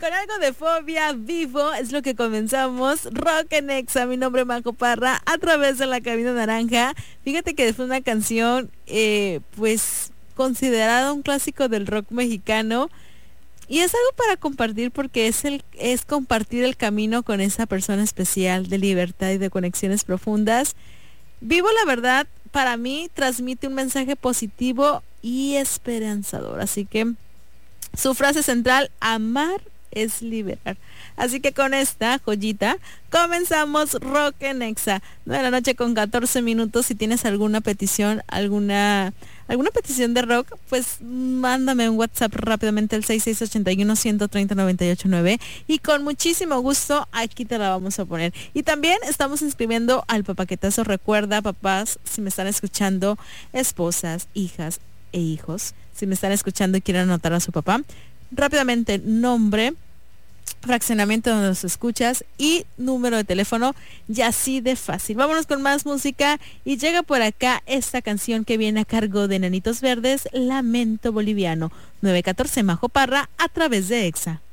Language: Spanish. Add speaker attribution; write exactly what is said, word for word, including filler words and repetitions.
Speaker 1: con algo de Fobia Vivo es lo que comenzamos. Rock en Exa, mi nombre es Majo Parra, a través de la cabina naranja. Fíjate que fue una canción, eh, pues, considerada un clásico del rock mexicano. Y es algo para compartir porque es, el, es compartir el camino con esa persona especial de libertad y de conexiones profundas. Vivo, la verdad, para mí transmite un mensaje positivo y esperanzador. Así que su frase central, amar es liberar. Así que con esta joyita comenzamos Rock en Exa. nueve de la noche con catorce minutos. Si tienes alguna petición, alguna alguna petición de rock, pues mándame un WhatsApp rápidamente al seis seis ocho uno, uno tres cero, nueve ocho nueve y con muchísimo gusto aquí te la vamos a poner. Y también estamos inscribiendo al papaquetazo. Recuerda, papás, si me están escuchando, esposas, hijas e hijos, si me están escuchando y quieren anotar a su papá, rápidamente nombre, fraccionamiento donde nos escuchas y número de teléfono, y así de fácil. Vámonos con más música y llega por acá esta canción que viene a cargo de Enanitos Verdes, Lamento Boliviano. nueve catorce Majo Parra a través de Exa.